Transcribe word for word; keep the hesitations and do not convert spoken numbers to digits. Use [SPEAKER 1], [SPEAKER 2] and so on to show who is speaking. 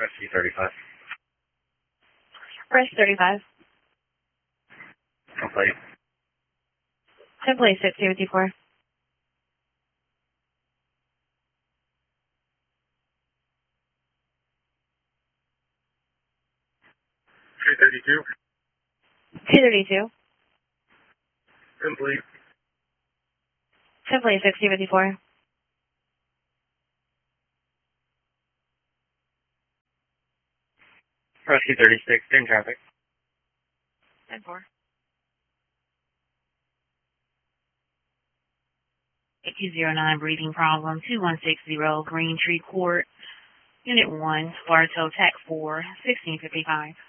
[SPEAKER 1] Rescue thirty-five.
[SPEAKER 2] Rescue thirty-five.
[SPEAKER 1] Complete.
[SPEAKER 2] Complete, sixty with you four.
[SPEAKER 1] two thirty-two.
[SPEAKER 2] two thirty-two.
[SPEAKER 1] Complete.
[SPEAKER 2] Complete, sixty with you four.
[SPEAKER 1] Rescue thirty-six, in traffic.
[SPEAKER 2] ten four.
[SPEAKER 3] eight two zero nine, breathing problem, two one six zero, Green Tree Court, Unit one, Sparto, T A C four, sixteen fifty-five.